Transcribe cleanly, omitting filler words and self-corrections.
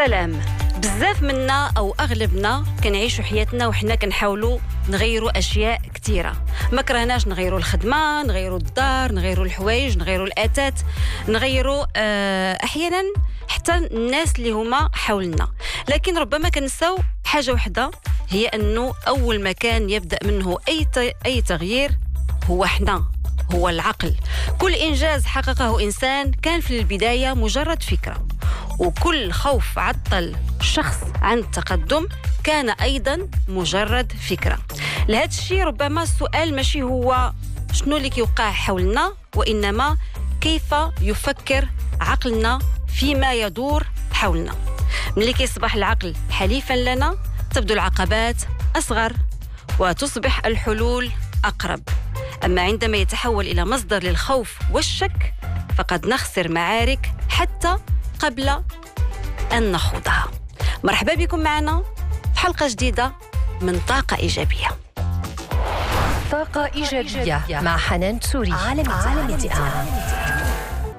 سلام. بزاف منا أو أغلبنا كنعيشوا حياتنا وحنا كنحاولوا نغيروا أشياء كثيرة. ما كرهناش نغيروا الخدمة، نغيروا الدار، نغيروا الحوايج، نغيروا الأثاث، نغيروا أحيانا حتى الناس اللي هما حولنا. لكن ربما كنساو حاجة واحدة، هي أنه أول مكان يبدأ منه أي تغيير هو حنا، هو العقل. كل إنجاز حققه إنسان كان في البداية مجرد فكرة، وكل خوف عطل شخص عن التقدم كان أيضا مجرد فكرة. لهذا الشيء ربما السؤال ماشي هو شنو اللي كيوقع حولنا، وإنما كيف يفكر عقلنا فيما يدور حولنا. ملي كيصبح العقل حليفا لنا تبدو العقبات أصغر وتصبح الحلول أقرب. أما عندما يتحول إلى مصدر للخوف والشك فقد نخسر معارك حتى قبل أن نخوضها. مرحبا بكم معنا في حلقة جديدة من طاقة إيجابية. طاقة إيجابية مع حنان تسوري. عالم.